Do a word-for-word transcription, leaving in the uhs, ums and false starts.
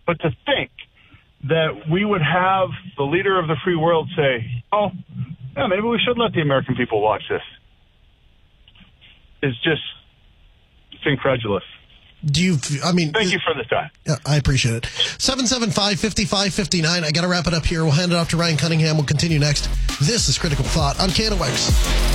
But to think that we would have the leader of the free world say, oh, yeah, maybe we should let the American people watch this, is just, it's incredulous. Do you, I mean... Thank you for the time. Yeah, I appreciate it. seven seven five, five five five nine. I got to wrap it up here. We'll hand it off to Ryan Cunningham. We'll continue next. This is Critical Thought on K N O X.